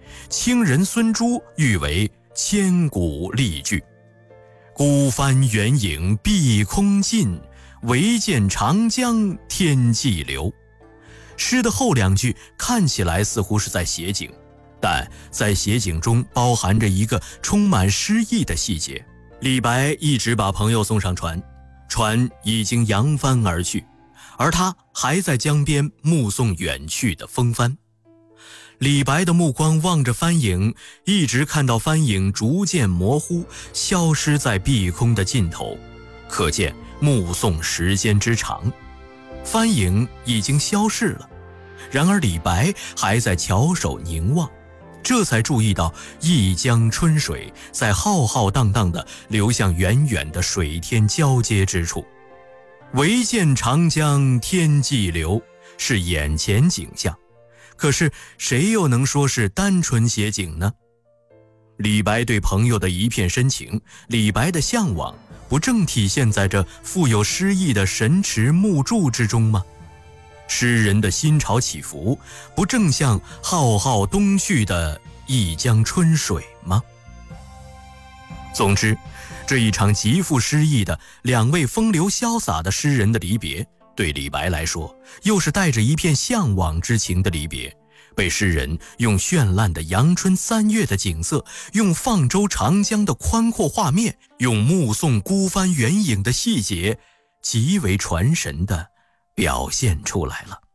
清人孙朱誉为千古丽句。孤帆远影碧空尽，唯见长江天际流。诗的后2句看起来似乎是在写景，但在写景中包含着一个充满诗意的细节。李白一直把朋友送上船，船已经扬帆而去，而他还在江边目送远去的风帆。李白的目光望着帆影，一直看到帆影逐渐模糊，消失在碧空的尽头，可见目送时间之长。帆影已经消逝了，然而李白还在翘首凝望，这才注意到一江春水在浩浩荡荡地流向远远的水天交接之处。唯见长江天际流是眼前景象，可是谁又能说是单纯写景呢？李白对朋友的一片深情，李白的向往，不正体现在这富有诗意的神池木柱之中吗？诗人的心潮起伏，不正像浩浩东去的一江春水吗？总之，这一场极富诗意的2位风流潇洒的诗人的离别，对李白来说，又是带着一片向往之情的离别，被诗人用绚烂的阳春3月的景色，用放舟长江的宽阔画面，用目送孤帆远影的细节，极为传神地表现出来了。